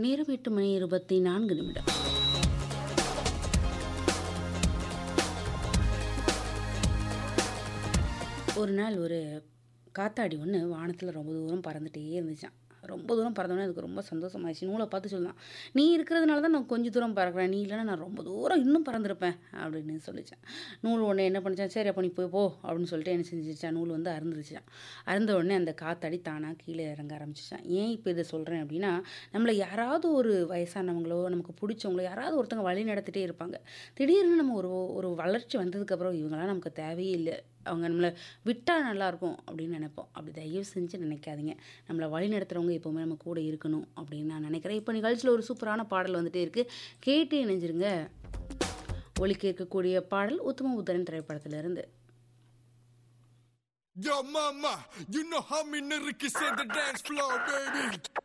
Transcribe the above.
நேரம் 8:24. ஒரு நாள் ஒரு காத்தாடி ஒன்று வானத்தில் ரொம்ப தூரம் பறந்துட்டே இருந்துச்சான். ரொம்ப தூரம் பறந்தோடனே அதுக்கு ரொம்ப சந்தோஷமாயிடுச்சு. நூலை பார்த்து சொல்லலாம், நீ இருக்கிறதுனால தான் நான் கொஞ்சம் தூரம் பறக்கிறேன், நீ இல்லைன்னா நான் ரொம்ப தூரம் இன்னும் பறந்துருப்பேன் அப்படின்னு சொல்லிச்சான். நூல் உடனே என்ன பண்ணிச்சான், சரி அப்போ நீ போய் போ அப்படின்னு சொல்லிட்டு என்ன செஞ்சிச்சான், நூல் வந்து அறுந்துருச்சான். அறுந்த உடனே அந்த காத்தாடி தானாக கீழே இறங்க ஆரம்பிச்சிச்சான். ஏன் இப்போ இதை சொல்கிறேன் அப்படின்னா, நம்மளை யாராவது ஒரு வயசானவங்களோ நமக்கு பிடிச்சவங்களோ யாராவது ஒருத்தங்க வழி நடத்திட்டே இருப்பாங்க. திடீர்னு நம்ம ஒரு ஒரு வளர்ச்சி வந்ததுக்கப்புறம் இவங்களாம் நமக்கு தேவையே இல்லை, அவங்க நம்மளை விட்டால் நல்லாயிருக்கும் அப்படின்னு நினைப்போம். அப்படி தயவு செஞ்சு நினைக்காதீங்க. நம்மளை வழி நடத்துகிறவங்க எப்போவுமே நம்ம கூட இருக்கணும் அப்படின்னு நான் நினைக்கிறேன். இப்போ நிகழ்ச்சியில் ஒரு சூப்பரான பாடல் வந்துட்டே இருக்குது, கேட்டு இணைஞ்சிருங்க. ஒலிக்க இருக்கக்கூடிய பாடல் உத்தம புத்தரின் திரைப்படத்திலிருந்து. Yo, mama, you know how me nigga can set the dance floor, baby.